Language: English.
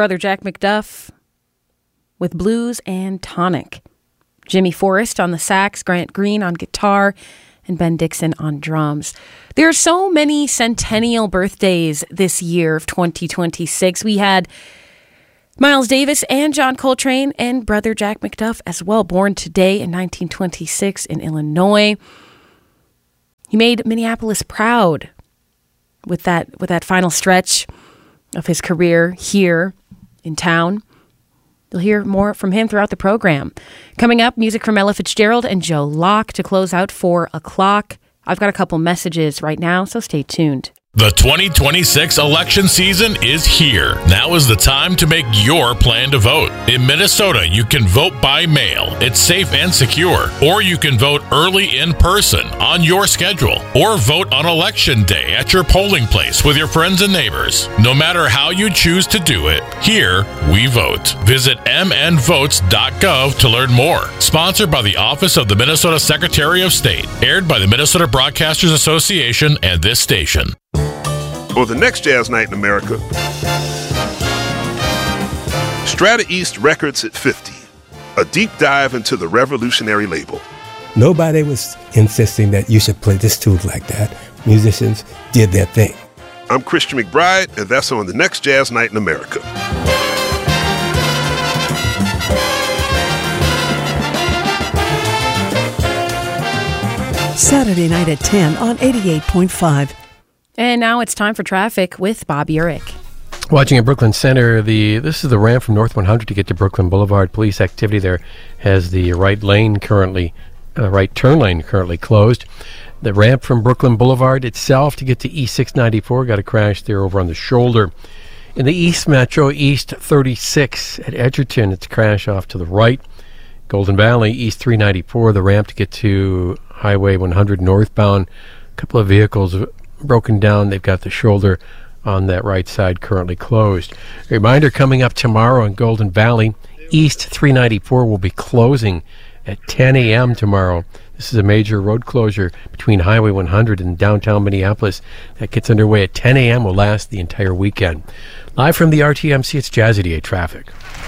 Brother Jack McDuff with Blues and Tonic. Jimmy Forrest on the sax, Grant Green on guitar, and Ben Dixon on drums. There are so many centennial birthdays this year of 2026. We had Miles Davis and John Coltrane and Brother Jack McDuff as well, born today in 1926 in Illinois. He made Minneapolis proud with that final stretch of his career here in town. You'll hear more from him throughout the program. Coming up, music from Ella Fitzgerald and Joe Locke to close out 4 o'clock. I've got a couple messages right now, so stay tuned. The 2026 election season is here. Now is the time to make your plan to vote. In Minnesota, you can vote by mail. It's safe and secure. Or you can vote early in person on your schedule. Or vote on election day at your polling place with your friends and neighbors. No matter how you choose to do it, here we vote. Visit mnvotes.gov to learn more. Sponsored by the Office of the Minnesota Secretary of State. Aired by the Minnesota Broadcasters Association and this station. On the next Jazz Night in America, Strata East Records at 50, a deep dive into the revolutionary label. Nobody was insisting that you should play this tune like that. Musicians did their thing. I'm Christian McBride, and that's on the next Jazz Night in America. Saturday night at 10 on 88.5. And now it's time for traffic with Bob Urich. Watching at Brooklyn Center, this is the ramp from North 100 to get to Brooklyn Boulevard. Police activity there has the right turn lane currently closed. The ramp from Brooklyn Boulevard itself to get to East 694 got a crash there over on the shoulder. In the East Metro, East 36 at Edgerton, it's a crash off to the right. Golden Valley, East 394, the ramp to get to Highway 100 northbound. A couple of vehicles broken down. They've got the shoulder on that right side currently closed. A reminder, coming up tomorrow in Golden Valley, East 394 will be closing at 10 a.m. tomorrow. This is a major road closure between Highway 100 and downtown Minneapolis that gets underway at 10 a.m. will last the entire weekend. Live from the RTMC, it's Jazz 88 Traffic.